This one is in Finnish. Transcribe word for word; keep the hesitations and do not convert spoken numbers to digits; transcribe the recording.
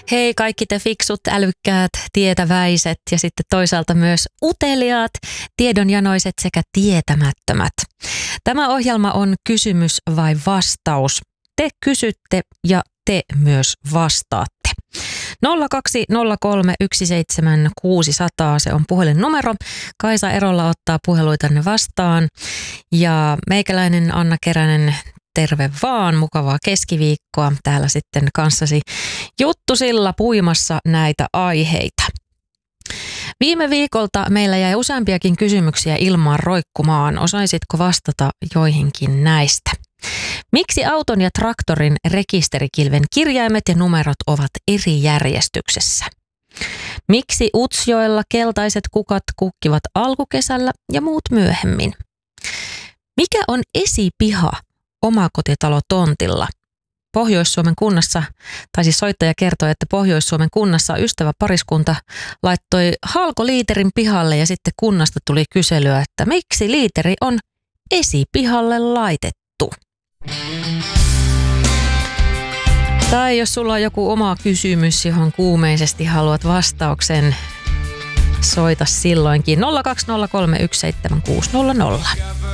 Hei kaikki te fiksut, älykkäät, tietäväiset ja sitten toisaalta myös uteliaat, tiedonjanoiset sekä tietämättömät. Tämä ohjelma on kysymys vai vastaus. Te kysytte ja te myös vastaatte. nolla kaksi nolla kolme yksi seitsemän kuusi nolla nolla, se on puhelinnumero. Kaisa Erola ottaa puheluitanne vastaan ja meikäläinen Anna Keränen, terve vaan, mukavaa keskiviikkoa. Täällä sitten kanssasi juttusilla puimassa näitä aiheita. Viime viikolta meillä jäi useampiakin kysymyksiä ilmaan roikkumaan. Osaisitko vastata joihinkin näistä? Miksi auton ja traktorin rekisterikilven kirjaimet ja numerot ovat eri järjestyksessä? Miksi Utsjoella keltaiset kukat kukkivat alkukesällä ja muut myöhemmin? Mikä on esipiha omakotitalotontilla? Pohjois-Suomen kunnassa, tai siis soittaja kertoi, että Pohjois-Suomen kunnassa ystäväpariskunta laittoi halkoliiterin pihalle ja sitten kunnasta tuli kyselyä, että miksi liiteri on esipihalle laitettu? Tai jos sulla on joku oma kysymys, johon kuumeisesti haluat vastauksen, soita silloinkin nolla kaksi nolla kolme yksi seitsemän kuusi nolla nolla.